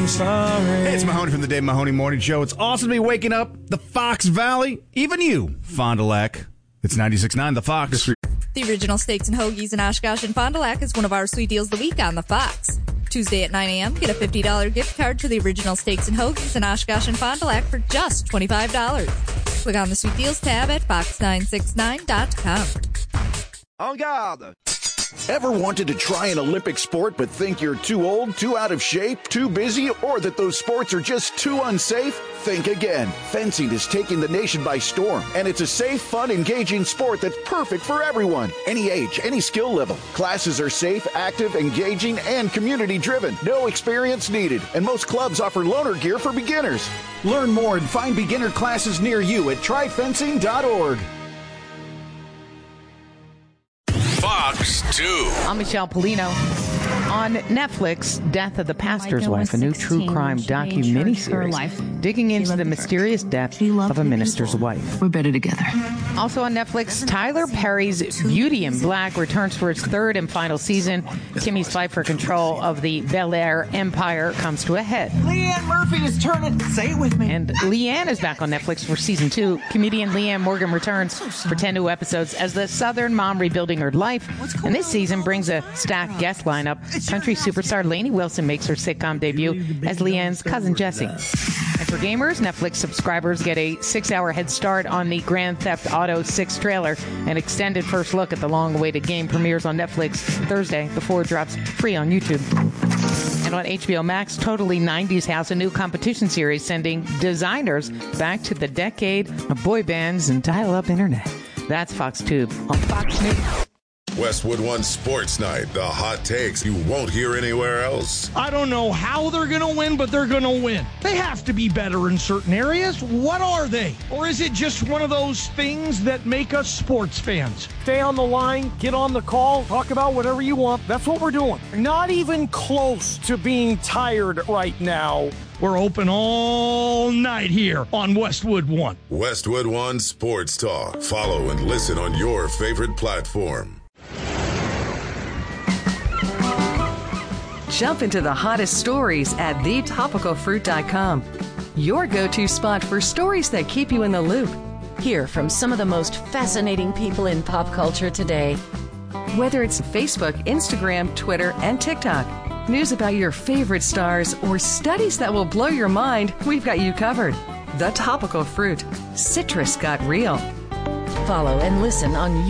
I'm sorry. Hey, it's Mahoney from the Dave Mahoney Morning Show. It's awesome to be waking up the Fox Valley. Even you, Fond du Lac. It's 96.9 The Fox. The original Steaks and Hoagies in Oshkosh and Fond du Lac is one of our sweet deals of the week on the Fox. Tuesday at 9 a.m., get a $50 gift card to the original Steaks and Hoagies in Oshkosh and Fond du Lac for just $25. Click on the Sweet Deals tab at fox969.com. En garde! Ever wanted to try an Olympic sport but think you're too old, too out of shape, too busy, or that those sports are just too unsafe? Think again. Fencing is taking the nation by storm, and it's a safe, fun, engaging sport that's perfect for everyone. Any age, any skill level. Classes are safe, active, engaging, and community-driven. No experience needed, and most clubs offer loaner gear for beginners. Learn more and find beginner classes near you at tryfencing.org. Fox 2. I'm Michelle Polino. On Netflix, Death of the Pastor's Wife, a new true crime docu-miniseries digging into the mysterious death of a minister's wife. We're better together. Also on Netflix, Tyler Perry's Beauty in Black returns for its third and final season. Kimmy's fight for control of the Bel-Air empire comes to a head. Leanne Murphy is turning. Say it with me. And Leanne is back on Netflix for season 2. Comedian Leanne Morgan returns for 10 new episodes as the Southern mom rebuilding her life. And this season brings a stacked guest lineup. Country superstar Lainey Wilson makes her sitcom debut as Leanne's cousin Jessie. And for gamers, Netflix subscribers get a 6-hour head start on the Grand Theft Auto 6 trailer. An extended first look at the long-awaited game premieres on Netflix Thursday before it drops free on YouTube. And on HBO Max, Totally 90s House, a new competition series sending designers back to the decade of boy bands and dial-up internet. That's Fox Tube on Fox News. Westwood One Sports Night. The hot takes you won't hear anywhere else. I don't know how they're going to win, but they're going to win. They have to be better in certain areas. What are they? Or is it just one of those things that make us sports fans? Stay on the line, get on the call, talk about whatever you want. That's what we're doing. Not even close to being tired right now. We're open all night here on Westwood One. Westwood One Sports Talk. Follow and listen on your favorite platform. Jump into the hottest stories at thetopicalfruit.com. Your go-to spot for stories that keep you in the loop. Hear from some of the most fascinating people in pop culture today. Whether it's Facebook, Instagram, Twitter, and TikTok, news about your favorite stars, or studies that will blow your mind, we've got you covered. The Topical Fruit. Citrus got real. Follow and listen on